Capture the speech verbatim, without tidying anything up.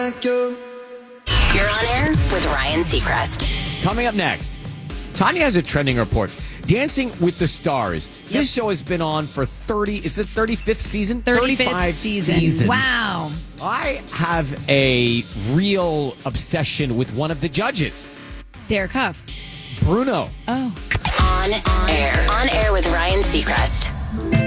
You're on air with Ryan Seacrest. Coming up next, Tanya has a trending report. Dancing with the Stars. Yep. This show has been on for thirty, is it thirty-fifth season? thirty-fifth thirty-five season. seasons. Wow. I have a real obsession with one of the judges. Derek Huff. Bruno. Oh. On, on air. On air with Ryan Seacrest.